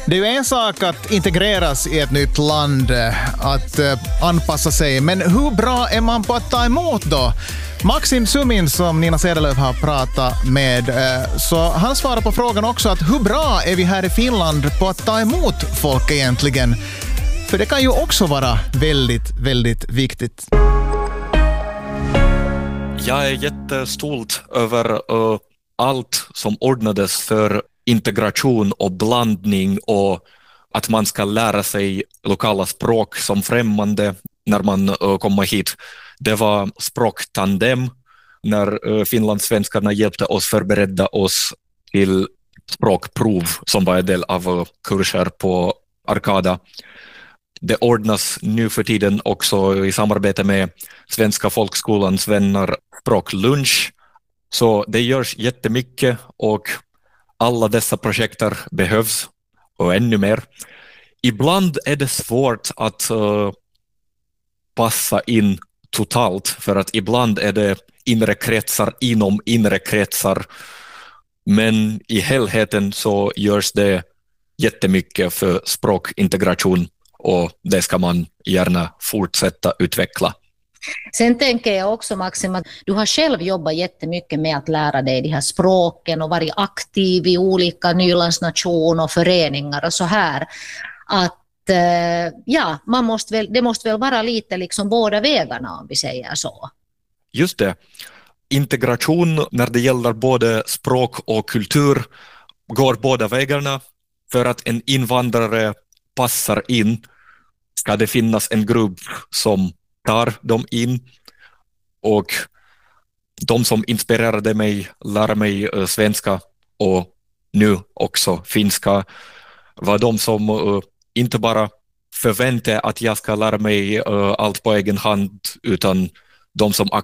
Det är ju en sak att integreras i ett nytt land, att anpassa sig. Men hur bra är man på att ta emot då? Maxim Sumin, som Nina Sedelöv har pratat med, så han svarar på frågan också att hur bra är vi här i Finland på att ta emot folk egentligen? För det kan ju också vara väldigt, väldigt viktigt. Jag är jättestolt över allt som ordnades för integration och blandning och att man ska lära sig lokala språk som främmande när man kommer hit. Det var språktandem när finlandssvenskarna hjälpte oss förbereda oss till språkprov som var en del av kurser på Arkada. Det ordnas nu för tiden också i samarbete med Svenska folkskolans vänner språklunch. Så det görs jättemycket och alla dessa projekter behövs och ännu mer. Ibland är det svårt att passa in totalt för att ibland är det inre kretsar inom inre kretsar. Men i helheten så görs det jättemycket för språkintegration och det ska man gärna fortsätta utveckla. Sen tänker jag också, Maxim, att du har själv jobbat jättemycket med att lära dig de här språken och varit aktiv i olika Nylandsnation och föreningar och så här. Att ja, det måste väl vara lite liksom båda vägarna, om vi säger så. Just det. Integration när det gäller både språk och kultur går båda vägarna. För att en invandrare passar in ska det finnas en grupp som tar dem in, och de som inspirerade mig, lär mig svenska och nu också finska, var de som inte bara förväntade att jag ska lära mig allt på egen hand, utan de som